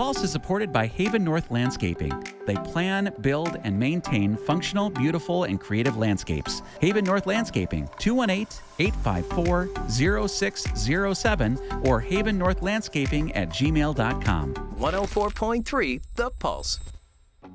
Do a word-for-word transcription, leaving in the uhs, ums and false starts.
Pulse is supported by Haven North Landscaping. They plan, build, and maintain functional, beautiful, and creative landscapes. Haven North Landscaping, two one eight, eight five four, zero six zero seven or haven north landscaping at gmail dot com. one oh four point three The Pulse.